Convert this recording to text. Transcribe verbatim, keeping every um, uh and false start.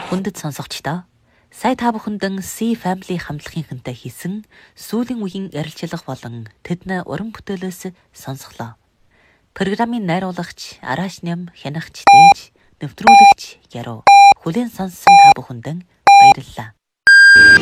Хүндэт сонсогчдоо сая та бүхэндэн C Family хамтлагийнхэнтэй хийсэн сүүлийн үеийн ярилцлага болон тэдний уран бүтээлээс сонсголоо. Программын найруулагч Араш Ням, хянагч Дээж, нэвтрүүлэгч Яруу. Хүлээн сонссон та бүхэндэн баярлалаа.